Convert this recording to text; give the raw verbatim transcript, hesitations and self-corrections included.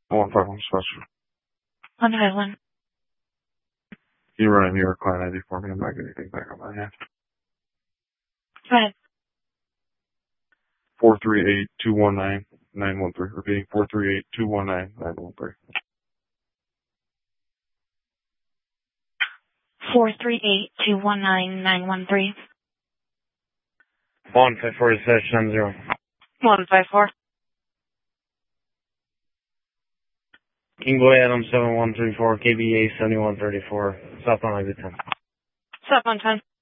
one five one special. one five one. You run a New York client I D for me. I'm not getting anything back on my hand. Go ahead. Four three eight two one nine nine one three. Repeating four three eight two one nine nine one three. Four three eight two one nine nine one three. One five four seven nine zero. One five four. Kingo Adam seven one three four K B A seventy one thirty four. Southbound exit ten. Southbound ten.